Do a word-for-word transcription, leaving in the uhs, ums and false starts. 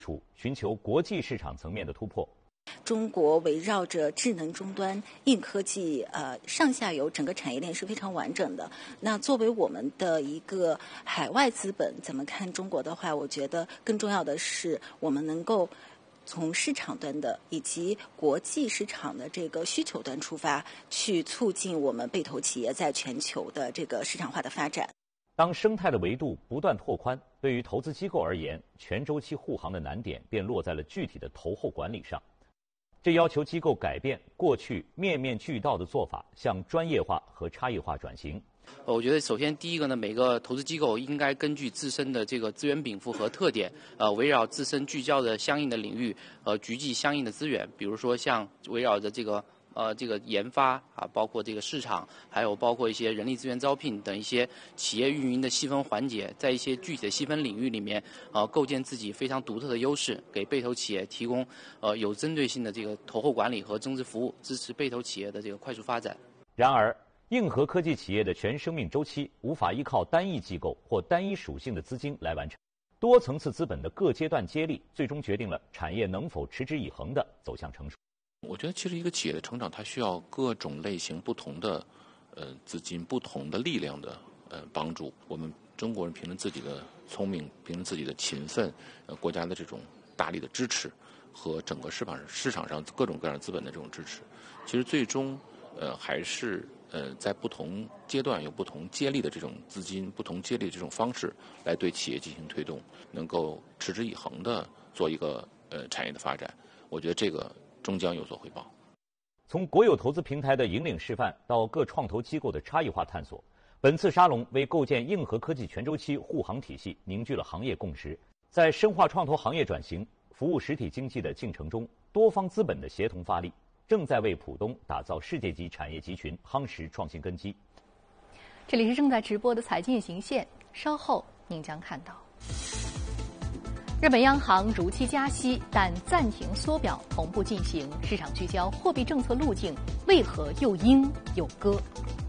处，寻求国际市场层面的突破。 中国围绕着智能终端、硬科技，呃，上下游整个产业链是非常完整的。那作为我们的一个海外资本，怎么看中国的话，我觉得更重要的是我们能够从市场端的以及国际市场的这个需求端出发，去促进我们被投企业在全球的这个市场化的发展。 当生态的维度不断拓宽，对于投资机构而言，全周期护航的难点便落在了具体的投后管理上。这要求机构改变过去面面俱到的做法，向专业化和差异化转型。 我觉得首先第一个呢，每个投资机构应该根据自身的这个资源禀赋和特点，呃，围绕自身聚焦的相应的领域，呃，聚集相应的资源。比如说像围绕着这个呃这个研发啊，包括这个市场，还有包括一些人力资源招聘等一些企业运营的细分环节，在一些具体的细分领域里面，呃，构建自己非常独特的优势，给被投企业提供呃有针对性的这个投后管理和增值服务，支持被投企业的这个快速发展。 然而，硬核科技企业的全生命周期无法依靠单一机构或单一属性的资金来完成，多层次资本的各阶段接力，最终决定了产业能否持之以恒地走向成熟。 我觉得其实一个企业的成长，它需要各种类型不同的呃资金、不同的力量的呃帮助。我们中国人凭着自己的聪明，凭着自己的勤奋，呃国家的这种大力的支持和整个市场市场上各种各样资本的这种支持，其实最终呃还是呃在不同阶段有不同接力的这种资金、不同接力的这种方式来对企业进行推动，能够持之以恒的做一个呃产业的发展。我觉得这个终将有所回报。 从国有投资平台的引领示范到各创投机构的差异化探索，本次沙龙为构建硬核科技全周期护航体系凝聚了行业共识。在深化创投行业转型、服务实体经济的进程中，多方资本的协同发力，正在为浦东打造世界级产业集群，夯实创新根基。 这里是正在直播的财经行线，稍后您将看到。日本央行如期加息，但暂停缩表同步进行，市场聚焦货币政策路径为何又鹰又鸽？